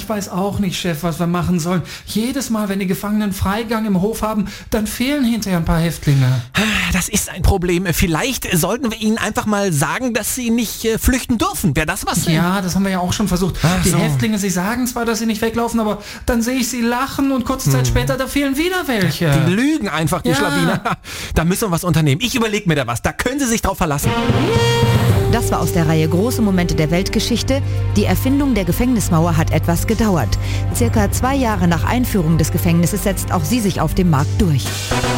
ich weiß auch nicht, Chef, was wir machen sollen. Jedes Mal, wenn die Gefangenen Freigang im Hof haben, dann fehlen hinterher ein paar Häftlinge. Das ist ein Problem. Vielleicht sollten wir ihnen einfach mal sagen, dass sie nicht flüchten dürfen. Wäre das was? Ja, das haben wir ja auch schon versucht. Die Häftlinge, sie sagen zwar, dass sie nicht weglaufen, aber dann sehe ich sie lachen und kurze Zeit später, da fehlen wieder welche. Die lügen einfach, die Schlawiner. Da müssen wir was unternehmen. Ich überlege mir da was. Da können Sie sich drauf verlassen. Das war aus der Reihe Große Momente der Weltgeschichte. Die Erfindung der Gefängnismauer hat etwas gedauert. Circa 2 Jahre nach Einführung des Gefängnisses setzt auch sie sich auf dem Markt durch.